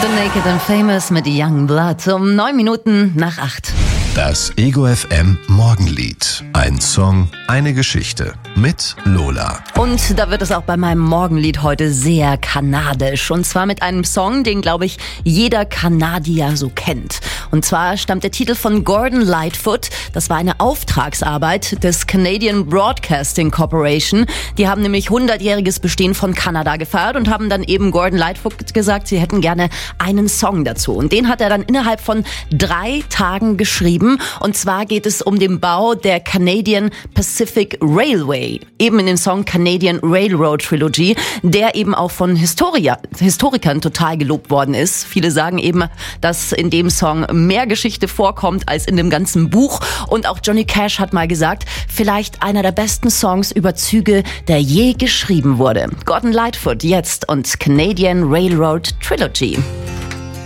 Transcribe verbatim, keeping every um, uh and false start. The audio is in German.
The Naked and Famous mit Young Blood um neun Minuten nach acht. Das Ego F M Morgenlied. Ein Song, eine Geschichte mit Lola. Und da wird es auch bei meinem Morgenlied heute sehr kanadisch. Und zwar mit einem Song, den, glaube ich, jeder Kanadier so kennt. Und zwar stammt der Titel von Gordon Lightfoot. Das war eine Auftragsarbeit des Canadian Broadcasting Corporation. Die haben nämlich hundertjähriges Bestehen von Kanada gefeiert und haben dann eben Gordon Lightfoot gesagt, sie hätten gerne einen Song dazu. Und den hat er dann innerhalb von drei Tagen geschrieben. Und zwar geht es um den Bau der Canadian Pacific Railway, eben in dem Song Canadian Railroad Trilogy, der eben auch von Historia, Historikern total gelobt worden ist. Viele sagen eben, dass in dem Song mehr Geschichte vorkommt als in dem ganzen Buch. Und auch Johnny Cash hat mal gesagt, vielleicht einer der besten Songs über Züge, der je geschrieben wurde. Gordon Lightfoot jetzt und Canadian Railroad Trilogy.